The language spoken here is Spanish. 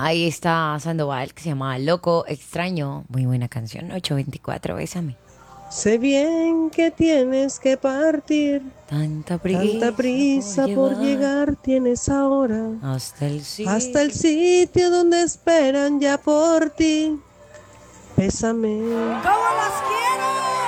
Ahí está Sandoval, que se llama Loco Extraño. Muy buena canción. 824, bésame. Sé bien que tienes que partir, Tanta tanta prisa por prisa por llegar llegar tienes ahora, hasta el hasta el sitio. sitio donde esperan ya por ti. Bésame. ¿Cómo las quiero?